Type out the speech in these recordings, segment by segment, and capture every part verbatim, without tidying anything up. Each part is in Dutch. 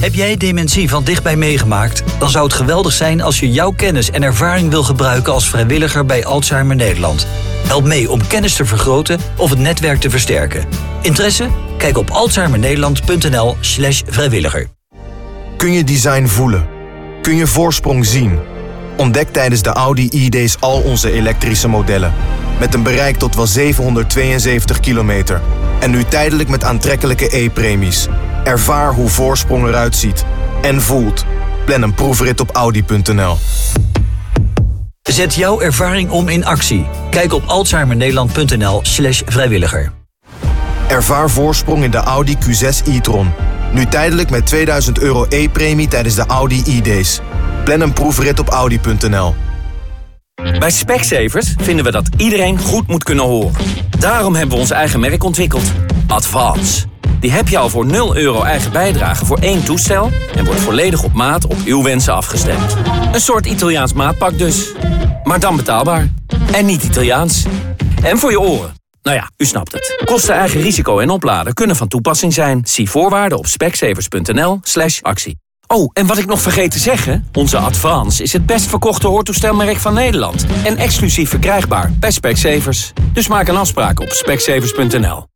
Heb jij dementie van dichtbij meegemaakt? Dan zou het geweldig zijn als je jouw kennis en ervaring wil gebruiken als vrijwilliger bij Alzheimer Nederland. Help mee om kennis te vergroten of het netwerk te versterken. Interesse? Kijk op alzheimernederland.nl slash vrijwilliger. Kun je design voelen? Kun je voorsprong zien? Ontdek tijdens de Audi e-days al onze elektrische modellen. Met een bereik tot wel zevenhonderdtweeënzeventig kilometer. En nu tijdelijk met aantrekkelijke e-premies. Ervaar hoe voorsprong eruit ziet. En voelt. Plan een proefrit op audi punt n l. Zet jouw ervaring om in actie. Kijk op alzheimernederland.nl slash vrijwilliger. Ervaar voorsprong in de Audi Q zes e-tron. Nu tijdelijk met tweeduizend euro e-premie tijdens de Audi e-days. Plan een proefrit op audi punt n l. Bij Specsavers vinden we dat iedereen goed moet kunnen horen. Daarom hebben we ons eigen merk ontwikkeld. Advance. Die heb je al voor nul euro eigen bijdrage voor één toestel... en wordt volledig op maat op uw wensen afgestemd. Een soort Italiaans maatpak dus. Maar dan betaalbaar. En niet Italiaans. En voor je oren. Nou ja, u snapt het. Kosten, eigen risico en opladen kunnen van toepassing zijn. Zie voorwaarden op specsavers.nl slash actie. Oh, en wat ik nog vergeet te zeggen... onze Advance is het best verkochte hoortoestelmerk van Nederland. En exclusief verkrijgbaar bij Specsavers. Dus maak een afspraak op specsavers punt n l.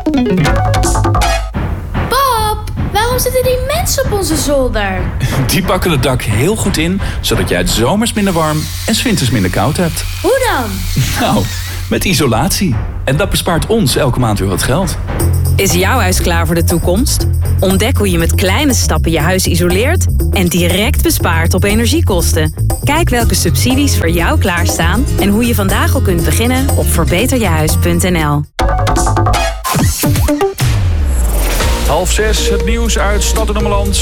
Pap, waarom zitten die mensen op onze zolder? Die pakken het dak heel goed in... zodat jij het zomers minder warm en 's winters minder koud hebt. Hoe dan? Nou, met isolatie. En dat bespaart ons elke maand weer wat geld. Is jouw huis klaar voor de toekomst? Ontdek hoe je met kleine stappen je huis isoleert en direct bespaart op energiekosten. Kijk welke subsidies voor jou klaarstaan en hoe je vandaag al kunt beginnen op verbeter je huis punt n l. Half zes, het nieuws uit Stad en Ommeland.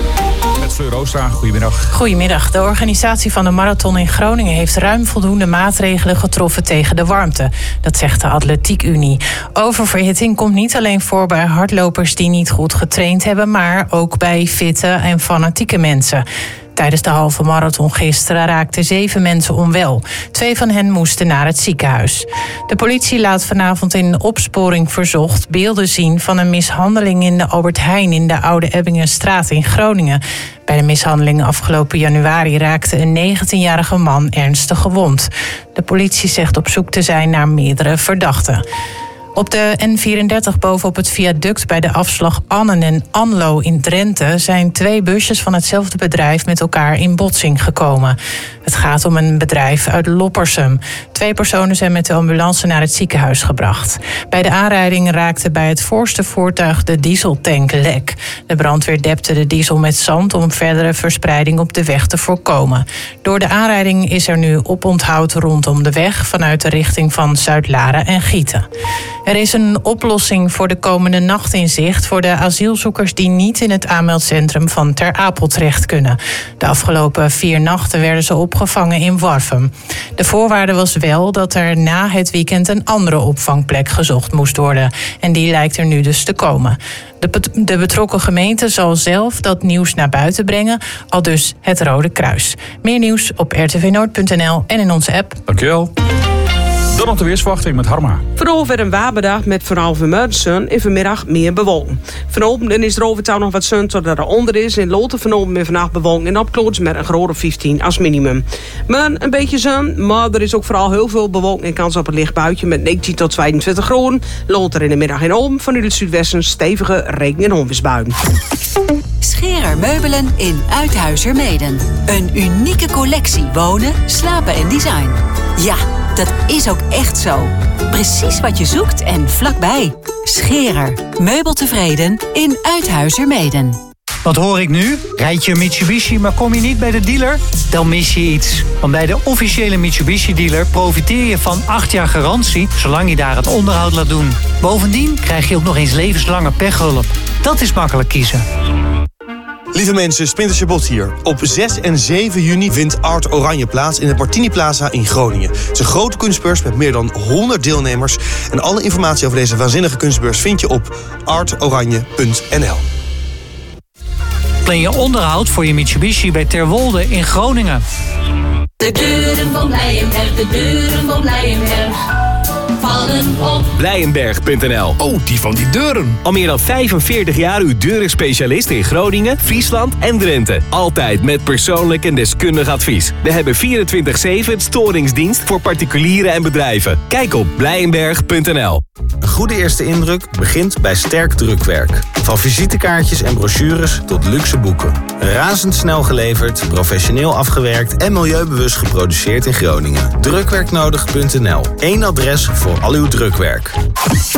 Met Fleur Oostra, goedemiddag. Goedemiddag. De organisatie van de marathon in Groningen heeft ruim voldoende maatregelen getroffen tegen de warmte. Dat zegt de Atletiek Unie. Oververhitting komt niet alleen voor bij hardlopers die niet goed getraind hebben, maar ook bij fitte en fanatieke mensen. Tijdens de halve marathon gisteren raakten zeven mensen onwel. Twee van hen moesten naar het ziekenhuis. De politie laat vanavond in opsporing verzocht beelden zien van een mishandeling in de Albert Heijn in de Oude Ebbingenstraat in Groningen. Bij de mishandeling afgelopen januari raakte een negentienjarige man ernstig gewond. De politie zegt op zoek te zijn naar meerdere verdachten. Op de N vierendertig bovenop het viaduct bij de afslag Annen en Anlo in Drenthe zijn twee busjes van hetzelfde bedrijf met elkaar in botsing gekomen. Het gaat om een bedrijf uit Loppersum. Twee personen zijn met de ambulance naar het ziekenhuis gebracht. Bij de aanrijding raakte bij het voorste voertuig de dieseltank lek. De brandweer depte de diesel met zand om verdere verspreiding op de weg te voorkomen. Door de aanrijding is er nu oponthoud rondom de weg vanuit de richting van Zuid-Laren en Gieten. Er is een oplossing voor de komende nacht in zicht voor de asielzoekers die niet in het aanmeldcentrum van Ter Apel terecht kunnen. De afgelopen vier nachten werden ze opgevangen in Warffum. De voorwaarde was wel dat er na het weekend een andere opvangplek gezocht moest worden. En die lijkt er nu dus te komen. De, bet- de betrokken gemeente zal zelf dat nieuws naar buiten brengen, al dus het Rode Kruis. Meer nieuws op r t v noord punt n l en in onze app. Dankjewel. Dan op de weersverwachting met Harma. Vanavond weer een waarbedag met vooral vanmiddag zon en vanmiddag meer bewolking. Vanavond is er overdag nog wat zon totdat er onder is. In Loten vanavond meer vannacht bewolking en opkloots met een grote vijftien als minimum. Maar een beetje zon, maar er is ook vooral heel veel bewolking en kans op een licht buitje met negentien tot tweeëntwintig graden. Loter in de middag in Olm, vanuit het zuidwesten stevige regen- en onweersbuien. Scherer Meubelen in Uithuizermeeden. Een unieke collectie wonen, slapen en design. Ja, dat is ook echt zo. Precies wat je zoekt en vlakbij. Scherer. Meubeltevreden in Uithuizermeeden. Wat hoor ik nu? Rijd je een Mitsubishi, maar kom je niet bij de dealer? Dan mis je iets. Want bij de officiële Mitsubishi-dealer profiteer je van acht jaar garantie, zolang je daar het onderhoud laat doen. Bovendien krijg je ook nog eens levenslange pechhulp. Dat is makkelijk kiezen. Lieve mensen, Splinter Chabot hier. Op zes en zeven juni vindt Art Oranje plaats in het Martini Plaza in Groningen. Het is een grote kunstbeurs met meer dan honderd deelnemers. En alle informatie over deze waanzinnige kunstbeurs vind je op art oranje punt n l. Plan je onderhoud voor je Mitsubishi bij Terwolde in Groningen. De deuren van Nijenberg, de deuren van Nijenberg. vallen op. Blijenberg punt n l. Oh, die van die deuren. Al meer dan vijfenveertig jaar uw deurenspecialist in Groningen, Friesland en Drenthe. Altijd met persoonlijk en deskundig advies. We hebben vierentwintig zeven storingsdienst voor particulieren en bedrijven. Kijk op blijenberg punt n l. Een goede eerste indruk begint bij sterk drukwerk. Van visitekaartjes en brochures tot luxe boeken. Razendsnel geleverd, professioneel afgewerkt en milieubewust geproduceerd in Groningen. drukwerknodig punt n l. Eén adres voor al uw drukwerk.